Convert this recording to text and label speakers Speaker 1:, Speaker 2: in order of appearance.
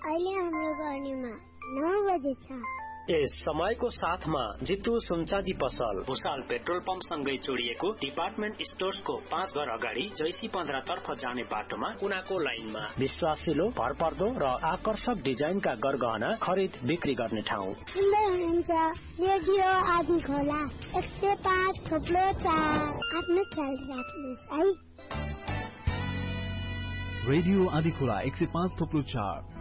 Speaker 1: अहिले हाम्रो गर्नेमा 9 बजे छ।
Speaker 2: यस समयको साथमा जितु सुनचाँदी पसल भुसाल पेट्रोल पम्प सँगै जोडिएको डिपार्टमेन्ट स्टोर्सको 5 घर अगाडि जैसी 15 तर्फ जाने बाटोमा कुनाको लाइनमा विश्वासिलो भरपर्दो र आकर्षक डिजाइनका गरगहना खरिद बिक्री गर्ने ठाउँ।
Speaker 1: सुन्दै हुनुहुन्छ रेडियो आदि खोला 105.4। आफ्नो ख्याल राख्नुहोस् है।
Speaker 3: रेडियो आदि खोला 105.4